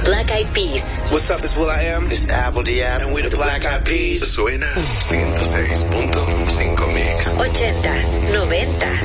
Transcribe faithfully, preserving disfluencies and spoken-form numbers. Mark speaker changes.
Speaker 1: Black Eyed Peas.
Speaker 2: What's up, it's Will I Am. It's Apple Diab. And we're the Black Eyed Peas.
Speaker 3: Suena ciento seis punto cinco Mix.
Speaker 1: Ochentas, noventas,